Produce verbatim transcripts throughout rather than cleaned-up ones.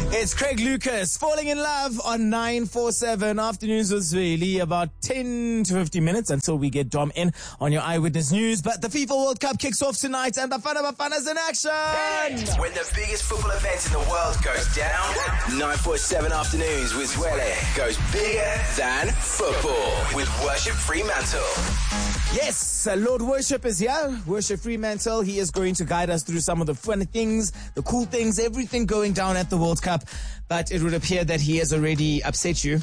It's Craig Lucas, Falling in Love on nine forty-seven. Afternoons with Zweli, about ten to fifteen minutes until we get Dom in on your Eyewitness News. But the FIFA World Cup kicks off tonight and Bafana Bafana's in action! When the biggest football event in the world goes down, nine forty-seven Afternoons with Zweli goes bigger than football with Worship Fremantle. Yes, uh, Lord Worship is here. Worship Fremantle. He is going to guide us through some of the funny things, the cool things, everything going down at the World Cup. But it would appear that he has already upset you.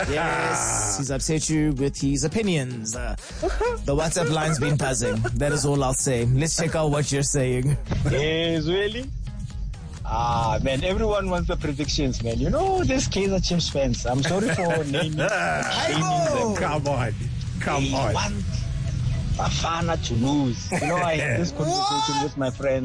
Yes, he's upset you with his opinions. Uh, the WhatsApp line's been buzzing. That is all I'll say. Let's check out what you're saying. Yes, really? Ah, man, everyone wants the predictions, man. You know, this Kaizer Chiefs fans. I'm sorry for naming, naming them. Come on. Come they on. want Bafana to lose. You know, I had this conversation with my friend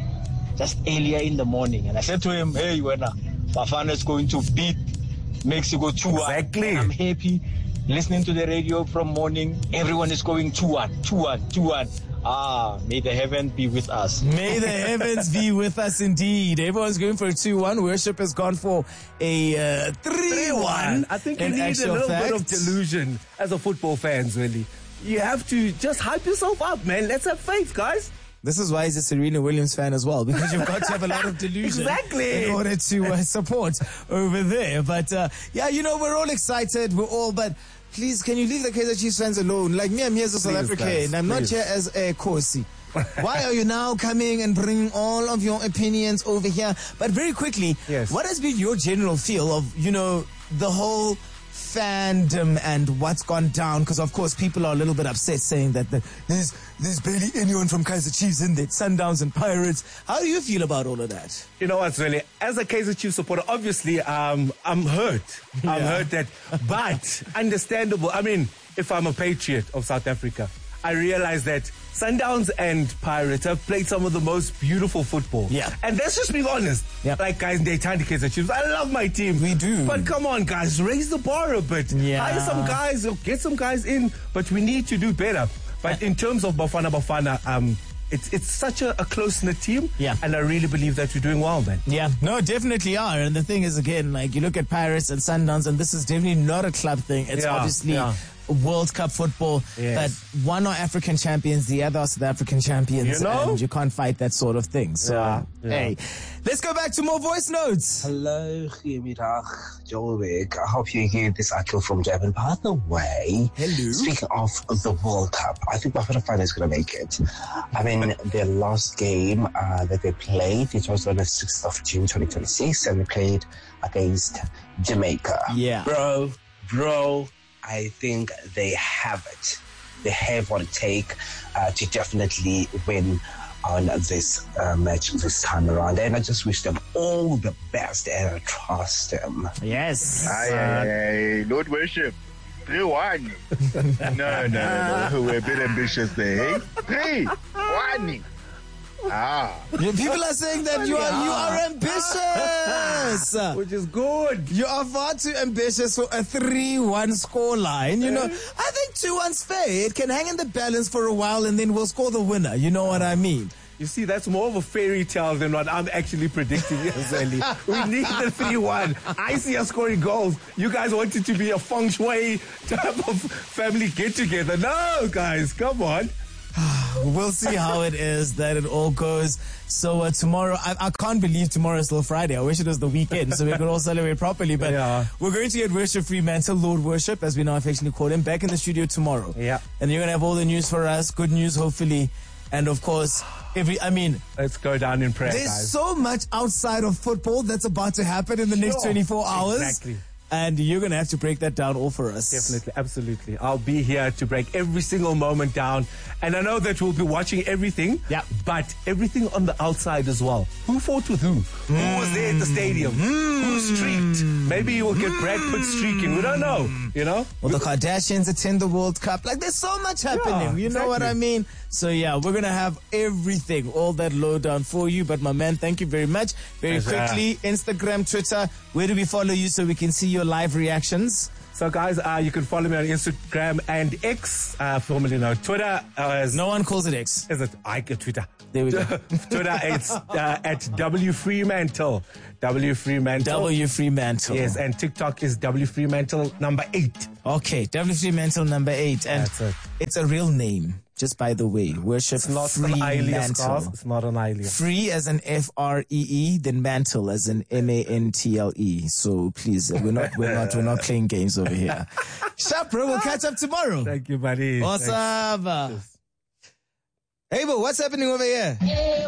just earlier in the morning, and I said to him, hey, when Bafana is going to beat Mexico two one. Exactly. I'm happy listening to the radio from morning. Everyone is going two one, two one, two one. Ah, may the heavens be with us. May the heavens be with us indeed. Everyone's going for a two one. Worship has gone for a uh, three one. I think you in need a actual little fact. bit of delusion as a football fan, really. You have to just hype yourself up, man. Let's have faith, guys. This is why he's a Serena Williams fan as well, because you've got to have a lot of delusion Exactly. in order to uh, support over there. But uh, yeah, you know, we're all excited. We're all, but please, can you leave the Kaizer Chiefs fans alone? Like me, I'm here as a South Please, African. guys, I'm not please. here as a Kosi. Why are you now coming and bringing all of your opinions over here? But very quickly, Yes. what has been your general feel of, you know, the whole fandom and what's gone down? Because of course people are a little bit upset saying that the, there's there's barely anyone from Kaizer Chiefs in there, Sundowns and Pirates. How do you feel about all of that? You know what's really, as a Kaizer Chiefs supporter, obviously, um, I'm hurt. I'm Yeah. hurt that, but understandable. I mean, if I'm a patriot of South Africa, I realize that Sundowns and Pirates have played some of the most beautiful football. Yeah. And let's just be honest. Yeah. Like, guys, they trying to Kaizer Chiefs. I love my team. We do. But come on, guys, raise the bar a bit. Yeah. Hire some guys, or get some guys in. But we need to do better. But in terms of Bafana Bafana, um, it's it's such a, a close-knit team. Yeah. And I really believe that we're doing well, man. Yeah, no, definitely are. And the thing is, again, like you look at Pirates and Sundowns, and this is definitely not a club thing. It's Yeah, obviously yeah. World Cup football. Yes. But one are African champions, the other are South African champions. You know? And you can't fight that sort of thing. So, Yeah, yeah. hey, let's go back to more voice notes. Hello, goedemiddag, Joelweg. I hope you hear this article from Devon. By the way, Hello. speaking of the World Cup, I think Bafana Bafana is going to make it. I mean, their last game uh, that they played, it was on the sixth of June twenty twenty-six, and they played against Jamaica. Yeah. Bro, bro, I think they have it. They have what it takes uh, to definitely win on this uh, match this time around. And I just wish them all the best and I trust them. Yes. Aye, aye, aye. Lord Worship. three one. no, no, no, no. We're a bit ambitious there. Eh? three one. Ah. Yeah, people are saying that you are you are ambitious. Which is good. You are far too ambitious for a three one score line. You know, I think two one's fair. It can hang in the balance for a while and then we'll score the winner. You know what I mean? You see, that's more of a fairy tale than what I'm actually predicting, Azali. We need the three one. I see us scoring goals. You guys want it to be a feng shui type of family get-together. No, guys, come on. We'll see how it is that it all goes. So uh, tomorrow, I, I can't believe tomorrow is still Friday. I wish it was the weekend so we could all celebrate properly. But Yeah. we're going to get Worship Fremantle, Lord Worship, as we now affectionately call him, back in the studio tomorrow. Yeah. And you're going to have all the news for us. Good news, hopefully. And of course, every, I mean, Let's go down in prayer, there's guys. so much outside of football that's about to happen in the next Sure. twenty-four hours. Exactly. And you're going to have to break that down all for us. Definitely, absolutely. I'll be here to break every single moment down. And I know that we'll be watching everything, Yeah. but everything on the outside as well. Who fought with who? Who was there at the stadium? Who streaked? Maybe you will get Brad Pitt streaking. We don't know, you know? Well, the Kardashians attend the World Cup. Like, there's so much happening. Yeah, you know what I exactly. mean? So, yeah, we're going to have everything, all that lowdown for you. But, my man, thank you very much. Very Pleasure. quickly, Instagram, Twitter, where do we follow you so we can see your live reactions? So, guys, uh, you can follow me on Instagram and X, uh, formerly known Twitter. Uh, as, No one calls it X. Is it? I get Twitter. There we go. Twitter, it's uh, at W Fremantle. W Fremantle. W Fremantle. Yes, and TikTok is W Fremantle number eight. Okay, W Fremantle number eight. And That's it. It's a real name, just by the way. Worship It's not an alias, guys. Fremantle. It's not an alias. Free as an F R E E, then mantle as an M A N T L E. So please, we're not, we're not, we're not playing games over here. Sharp, bro. We'll catch up tomorrow. Thank you, buddy. Awesome. Hey, bro, what's happening over here?